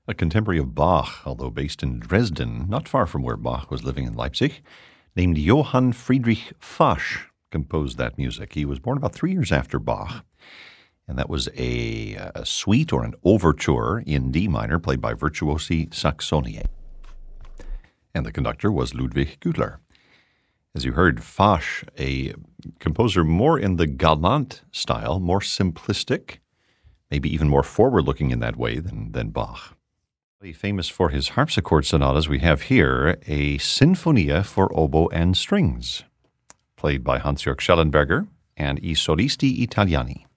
A contemporary of Bach, although based in Dresden, not far from where Bach was living in Leipzig, named Johann Friedrich Fasch, composed that music. He was born about 3 years after Bach, and that was a suite or an overture in D minor played by Virtuosi Saxonie. And the conductor was Ludwig Gütler. As you heard, Fasch, a composer more in the galant style, more simplistic, maybe even more forward-looking in that way than Bach. Famous for his harpsichord sonatas, we have here a Sinfonia for oboe and strings, played by Hans-Jörg Schellenberger and I Solisti Italiani.